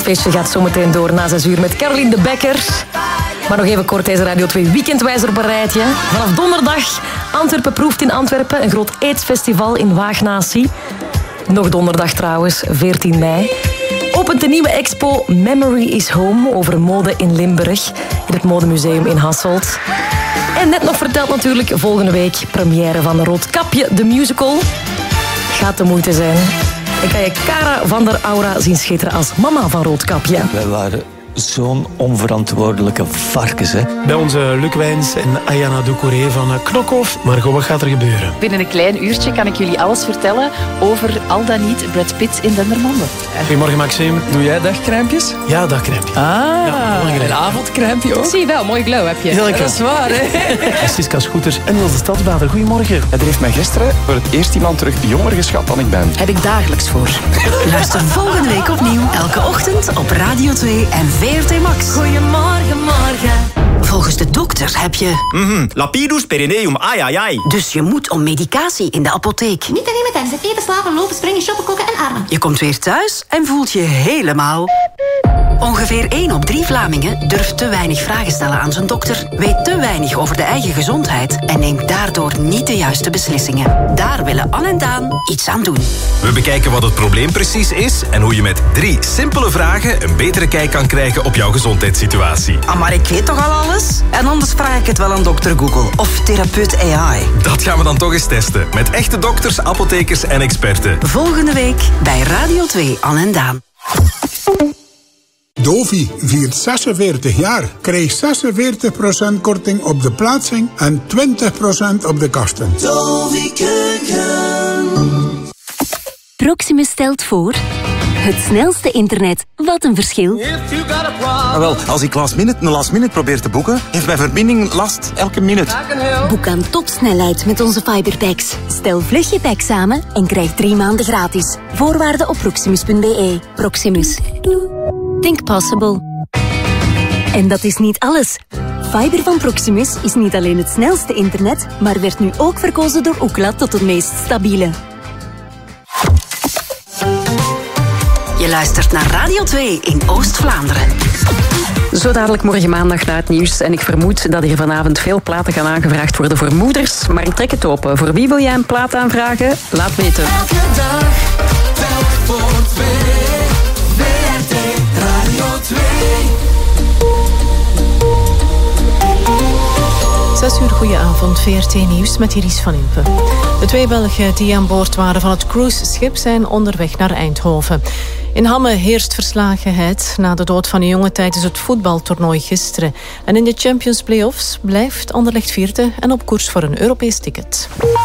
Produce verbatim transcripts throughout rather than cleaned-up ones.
feestje gaat zometeen door na zes uur met Caroline de Bekker. Maar nog even kort deze Radio twee weekendwijzer op een rijtje. Vanaf donderdag, Antwerpen proeft in Antwerpen. Een groot aidsfestival in Waagnatie. Nog donderdag trouwens, veertien mei. Opent de nieuwe expo Memory is Home over mode in Limburg. In het Modemuseum in Hasselt. En net nog verteld natuurlijk, volgende week première van Roodkapje, de musical. Gaat de moeite zijn. En kan je Cara van der Aura zien schitteren als mama van Roodkapje. Wij waren zo'n onverantwoordelijke varkens, hè. Bij onze Luc Wijns en Ayana Doucouré van Knokhof. Margot, wat gaat er gebeuren? Binnen een klein uurtje kan ik jullie alles vertellen over al dan niet Brad Pitt in Dendermonde. Goedemorgen, Maxime. Doe jij dagcrèmpjes? Ja, dagcrèmpje. Ah, ja, een avondcrèmpje ook? Zie je wel, mooi glow heb je. Heel Dat is waar, hè? Siska Scooters en Niels de Stadsbader. Goedemorgen. Het heeft mij gisteren voor het eerst iemand terug jonger geschat dan ik ben. Heb ik dagelijks voor. Luister volgende week opnieuw, elke ochtend op Radio twee en V R T Max. Goedemorgen, morgen. Volgens de dokter heb je... Mm-hmm. Lapidus perineum, ai ai ai. Dus je moet om medicatie in de apotheek. Niet alleen met tijdens het eten, slapen, lopen, springen, shoppen, koken en armen. Je komt weer thuis en voelt je helemaal... Ongeveer één op drie Vlamingen durft te weinig vragen stellen aan zijn dokter, weet te weinig over de eigen gezondheid en neemt daardoor niet de juiste beslissingen. Daar willen Anne en Daan iets aan doen. We bekijken wat het probleem precies is en hoe je met drie simpele vragen een betere kijk kan krijgen op jouw gezondheidssituatie. Ah, maar ik weet toch al alles? En anders vraag ik het wel aan dokter Google of therapeut A I. Dat gaan we dan toch eens testen met echte dokters, apothekers en experten. Volgende week bij Radio twee, Anne en Daan. Dovi viert zesenveertig jaar. Krijg zesenveertig procent korting op de plaatsing en twintig procent op de kasten. Dovi Keuken. Proximus stelt voor... Het snelste internet. Wat een verschil. Ah, wel, als ik last minute een last minute probeer te boeken, heeft mijn verbinding last elke minuut. Boek aan topsnelheid met onze fiberpacks. Stel vlug je pack samen en krijg drie maanden gratis. Voorwaarden op proximus punt b e. Proximus. Think possible. En dat is niet alles. Fiber van Proximus is niet alleen het snelste internet, maar werd nu ook verkozen door Ookla tot het meest stabiele. Je luistert naar Radio twee in Oost-Vlaanderen. Zo dadelijk morgen maandag na het nieuws. En ik vermoed dat hier vanavond veel platen gaan aangevraagd worden voor moeders. Maar ik trek het open. Voor wie wil jij een plaat aanvragen? Laat weten. Elke dag, telk voor twee. V R T Radio twee. Zes uur, goedenavond, V R T Nieuws met Iris van Impe. De twee Belgen die aan boord waren van het cruiseschip zijn onderweg naar Eindhoven. In Hamme heerst verslagenheid na de dood van een jongen tijdens het voetbaltoernooi gisteren. En in de Champions Playoffs blijft Anderlecht vierde en op koers voor een Europees ticket.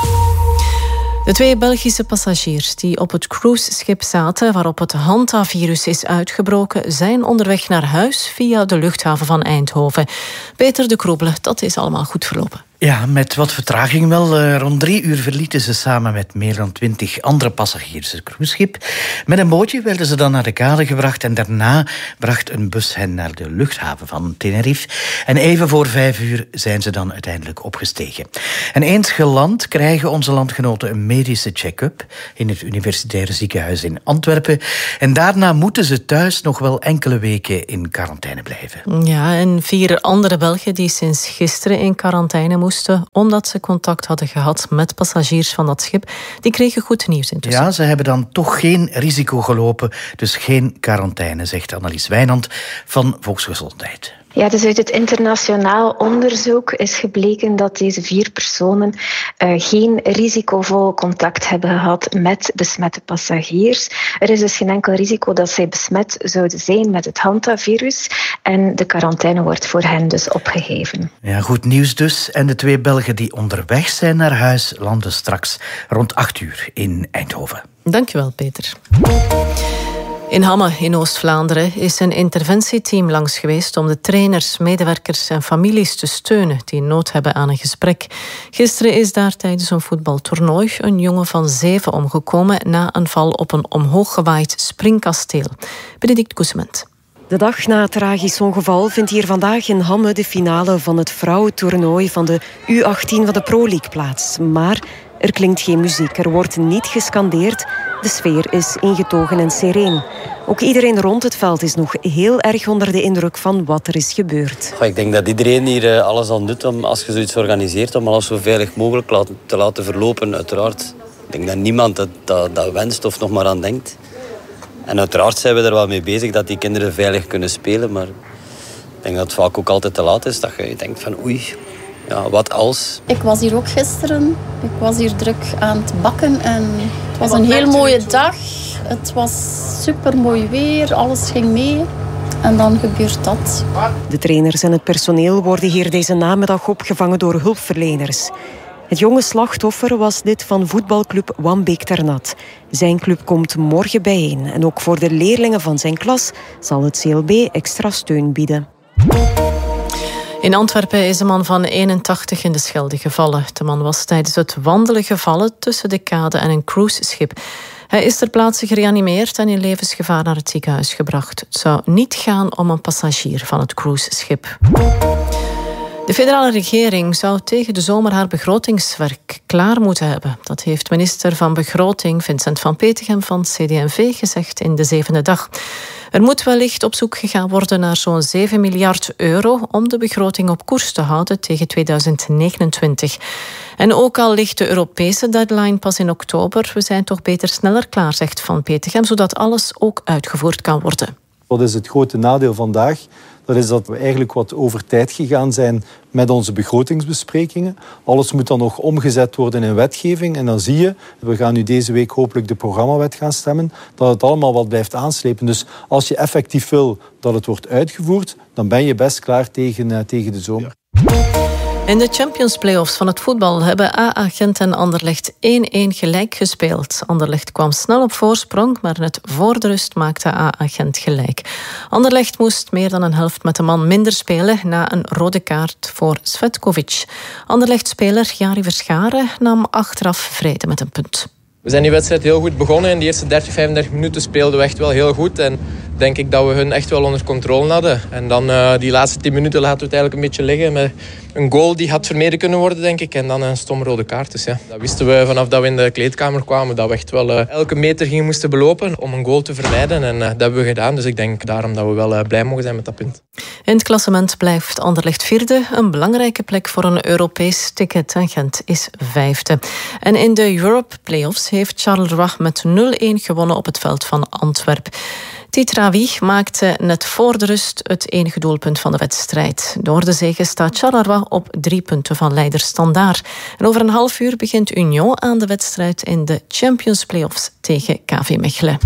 De twee Belgische passagiers die op het cruiseschip zaten waarop het Hantavirus is uitgebroken, zijn onderweg naar huis via de luchthaven van Eindhoven. Peter de Kroebele, dat is allemaal goed verlopen. Ja, met wat vertraging wel. Uh, rond drie uur verlieten ze samen met meer dan twintig andere passagiers het cruiseschip. Met een bootje werden ze dan naar de kade gebracht en daarna bracht een bus hen naar de luchthaven van Tenerife. En even voor vijf uur zijn ze dan uiteindelijk opgestegen. En eens geland krijgen onze landgenoten een medische check-up in het Universitaire Ziekenhuis in Antwerpen. En daarna moeten ze thuis nog wel enkele weken in quarantaine blijven. Ja, en vier andere Belgen die sinds gisteren in quarantaine moesten omdat ze contact hadden gehad met passagiers van dat schip, die kregen goed nieuws intussen. Ja, ze hebben dan toch geen risico gelopen, dus geen quarantaine, zegt Annelies Wijnand van Volksgezondheid. Ja, dus uit het internationaal onderzoek is gebleken dat deze vier personen uh, geen risicovol contact hebben gehad met besmette passagiers. Er is dus geen enkel risico dat zij besmet zouden zijn met het Hantavirus en de quarantaine wordt voor hen dus opgeheven. Ja, goed nieuws dus. En de twee Belgen die onderweg zijn naar huis landen straks rond acht uur in Eindhoven. Dankjewel, Peter. In Hamme in Oost-Vlaanderen is een interventieteam langs geweest om de trainers, medewerkers en families te steunen die nood hebben aan een gesprek. Gisteren is daar tijdens een voetbaltoernooi een jongen van zeven omgekomen na een val op een omhooggewaaid springkasteel. Benedict Koesement. De dag na het tragisch ongeval vindt hier vandaag in Hamme de finale van het vrouwentoernooi van de U achttien van de Pro League plaats. Maar Er klinkt geen muziek, er wordt niet gescandeerd. De sfeer is ingetogen en sereen. Ook iedereen rond het veld is nog heel erg onder de indruk van wat er is gebeurd. Ik denk dat iedereen hier alles aan doet om, als je zoiets organiseert, om alles zo veilig mogelijk te laten verlopen, uiteraard. Ik denk dat niemand dat, dat, dat wenst of nog maar aan denkt. En uiteraard zijn we er wel mee bezig dat die kinderen veilig kunnen spelen, maar ik denk dat het vaak ook altijd te laat is. Dat je denkt van oei, ja, wat als? Ik was hier ook gisteren. Ik was hier druk aan het bakken en het was een heel mooie dag. Het was super mooi weer, alles ging mee. En dan gebeurt dat. De trainers en het personeel worden hier deze namiddag opgevangen door hulpverleners. Het jonge slachtoffer was lid van voetbalclub Wambeek Ternat. Zijn club komt morgen bijeen. En ook voor de leerlingen van zijn klas zal het C L B extra steun bieden. In Antwerpen is een man van eenentachtig in de Schelde gevallen. De man was tijdens het wandelen gevallen tussen de kade en een cruiseschip. Hij is ter plaatse gereanimeerd en in levensgevaar naar het ziekenhuis gebracht. Het zou niet gaan om een passagier van het cruiseschip. De federale regering zou tegen de zomer haar begrotingswerk klaar moeten hebben. Dat heeft minister van Begroting Vincent van Petegem van C D en V gezegd in de zevende dag. Er moet wellicht op zoek gegaan worden naar zo'n zeven miljard euro om de begroting op koers te houden tegen tweeduizend negenentwintig. En ook al ligt de Europese deadline pas in oktober, we zijn toch beter sneller klaar, zegt Van Petegem, zodat alles ook uitgevoerd kan worden. Wat is het grote nadeel vandaag? Dat is dat we eigenlijk wat over tijd gegaan zijn met onze begrotingsbesprekingen. Alles moet dan nog omgezet worden in wetgeving. En dan zie je, we gaan nu deze week hopelijk de programmawet gaan stemmen, dat het allemaal wat blijft aanslepen. Dus als je effectief wil dat het wordt uitgevoerd, dan ben je best klaar tegen, uh, tegen de zomer. In de Champions Playoffs van het voetbal hebben A A Gent en Anderlecht één-één gelijk gespeeld. Anderlecht kwam snel op voorsprong, maar net voor de rust maakte A A Gent gelijk. Anderlecht moest meer dan een helft met een man minder spelen na een rode kaart voor Svetkovic. Anderlecht-speler Jari Verscharen nam achteraf vrede met een punt. We zijn die wedstrijd heel goed begonnen. In de eerste dertig, vijfendertig minuten speelden we echt wel heel goed. En denk ik dat we hun echt wel onder controle hadden. En dan uh, die laatste tien minuten laten we het eigenlijk een beetje liggen. Met een goal die had vermeden kunnen worden, denk ik. En dan een stom rode kaart. Dus ja, dat wisten we vanaf dat we in de kleedkamer kwamen. Dat we echt wel uh, elke meter gingen moesten belopen om een goal te vermijden. En uh, dat hebben we gedaan. Dus ik denk daarom dat we wel uh, blij mogen zijn met dat punt. In het klassement blijft Anderlecht vierde. Een belangrijke plek voor een Europees ticket. En Gent is vijfde. En in de Europe Playoffs heeft Charleroi met nul-één gewonnen op het veld van Antwerpen. Titrawi maakte net voor de rust het enige doelpunt van de wedstrijd. Door de zege staat Charleroi op drie punten van leider Standaard. En over een half uur begint Union aan de wedstrijd in de Champions Playoffs tegen K V Mechelen.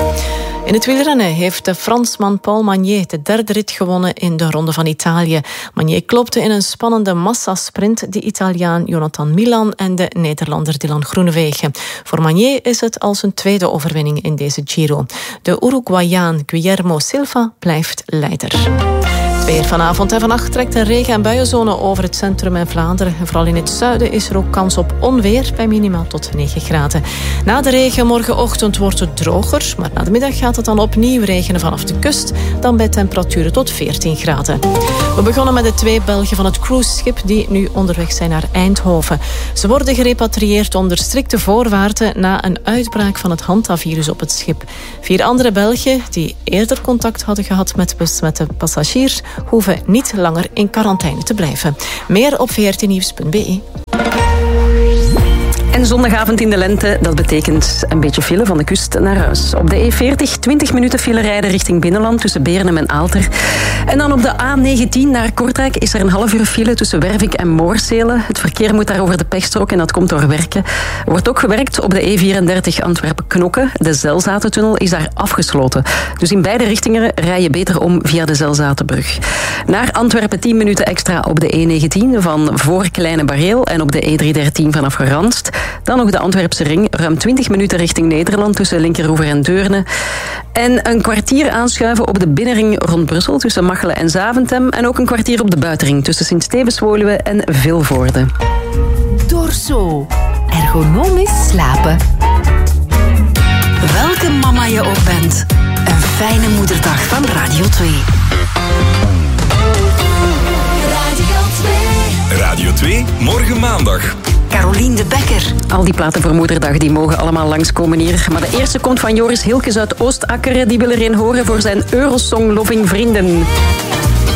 In het wielrennen heeft de Fransman Paul Magnier de derde rit gewonnen in de Ronde van Italië. Magnier klopte in een spannende massasprint de Italiaan Jonathan Milan en de Nederlander Dylan Groenewegen. Voor Magnier is het al zijn tweede overwinning in deze Giro. De Uruguayaan Guillermo Silva blijft leider. Het weer vanavond en vannacht trekt een regen- en buienzone over het centrum en Vlaanderen. En vooral in het zuiden is er ook kans op onweer bij minimaal tot negen graden. Na de regen morgenochtend wordt het droger, maar na de middag gaat het dan opnieuw regenen vanaf de kust, dan bij temperaturen tot veertien graden. We begonnen met de twee Belgen van het cruiseschip die nu onderweg zijn naar Eindhoven. Ze worden gerepatrieerd onder strikte voorwaarden na een uitbraak van het Hantavirus op het schip. Vier andere Belgen die eerder contact hadden gehad met besmette passagiers hoeven niet langer in quarantaine te blijven. Meer op v r t nieuws punt b e. En zondagavond in de lente, dat betekent een beetje file van de kust naar huis. Op de E veertig, twintig minuten file rijden richting binnenland tussen Beernem en Aalter. En dan op de A negentien naar Kortrijk is er een half uur file tussen Wervik en Moorsele. Het verkeer moet daar over de pechstrook en dat komt door werken. Er wordt ook gewerkt op de E vierendertig Antwerpen-Knokke. De Zelzatentunnel is daar afgesloten. Dus in beide richtingen rij je beter om via de Zelzatenbrug. Naar Antwerpen tien minuten extra op de E negentien van voor Kleine Bareel en op de E driehonderddertien vanaf Geranst. Dan nog de Antwerpse ring, ruim twintig minuten richting Nederland tussen Linkeroever en Deurne. En een kwartier aanschuiven op de binnenring rond Brussel tussen Machelen en Zaventem. En ook een kwartier op de buitenring tussen Sint-Stevens-Woluwe en Vilvoorde. Dorso. Ergonomisch slapen. Welke mama je ook bent. Een fijne moederdag van Radio twee. Radio twee, morgen maandag. K Caroline de Bekker. Al die platen voor Moederdag die mogen allemaal langskomen hier. Maar de eerste komt van Joris Hilkes uit Oostakkeren. Die wil er een horen voor zijn Eurosong Loving Vrienden.